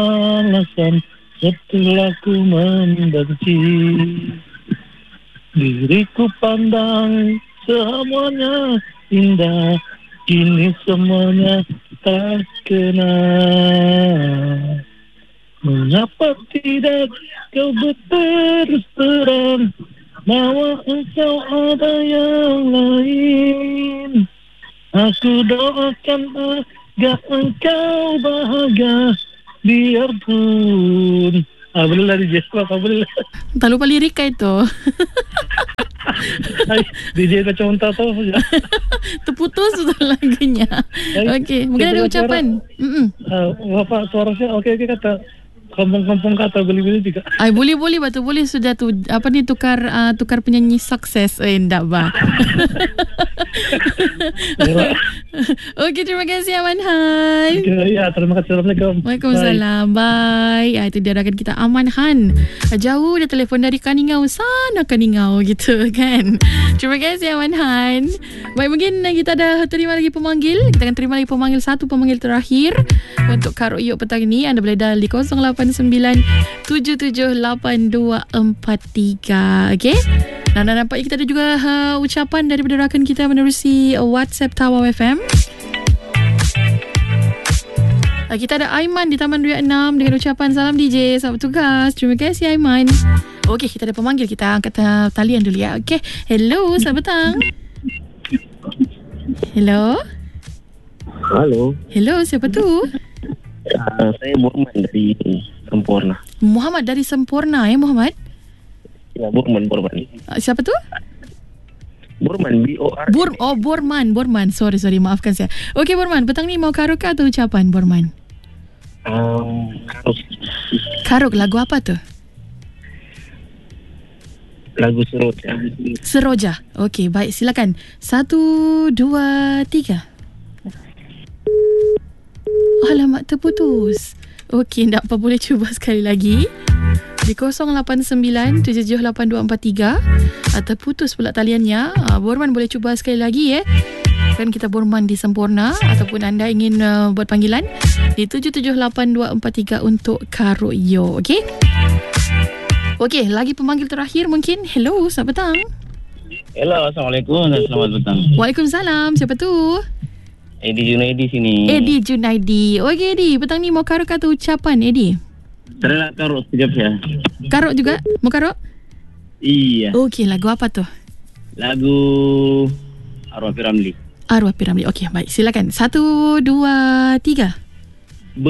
alasan setelah ku membenci. Diriku pandang semuanya indah, kini semuanya tak kena. Mengapa tidak kau berterus terang bahwa engkau ada yang lain? Aku doakan agar engkau bahagia, biarpun boleh lah DJ, apa boleh lah. Tak lupa lirika itu. DJ macam entah tahu saja. Terputus tu lagunya. Okey, mungkin ada ucapan. Bapak suara saya okey kata. Kampung-kampung kata boleh-boleh juga. Boleh batu boleh sudah tu apa ni tukar penyanyi sukses endak ba. Okey, terima kasih Aman Han. Ya, terima kasih. Assalamualaikum. Waalaikumsalam. Bye. Itu dia rakan kita Aman Han. Jauh dia telefon dari Kaningau sana Kaningau gitu kan. Terima kasih Aman Han. Baik, mungkin kita dah terima lagi pemanggil. Kita akan terima lagi satu pemanggil terakhir untuk Kak Royok petang ini. Anda boleh dial di 089-778243. Okey. Dan nampaknya kita ada juga ucapan daripada rakan kita menerusi WhatsApp Tawau FM. Kita ada Aiman di Taman Raya 6 dengan ucapan salam DJ, selamat tugas. Terima kasih Aiman. Okey, kita ada pemanggil, kita angkat talian dulu ya. Okey. Hello, selamat petang. Hello. Hello, siapa tu? Saya Muhammad dari Sempurna. Muhammad dari Sempurna Muhammad? Ya, Burman. Siapa tu? Burman, B-O-R. Borman. Sorry, maafkan saya. Okey, Borman, petang ni mau karuk atau ucapan, Borman? Karuk, lagu apa tu? Lagu Seroja. Seroja. Okey, baik, silakan. 1, 2, 3. Alamak, terputus. Okey, tak apa, boleh cuba sekali lagi di 089-778243. Atau putus pula taliannya. Borman boleh cuba sekali lagi kan kita Borman di Sempurna. Ataupun anda ingin buat panggilan di 778243 untuk Karoyo. Okey. Okey, lagi pemanggil terakhir mungkin. Hello, selamat petang. Hello, Assalamualaikum dan selamat petang. Waalaikumsalam. Siapa tu? Edi Junaidi sini. Edi Junaidi. Okey Edi, petang ni mau karuk atau ucapan Edi? Saya nak karuk sekejap ya. Karuk juga? Mau karuk? Iya. Okey, lagu apa tu? Lagu Arwah Piramli. Okey, baik. Silakan. 1, 2, 3.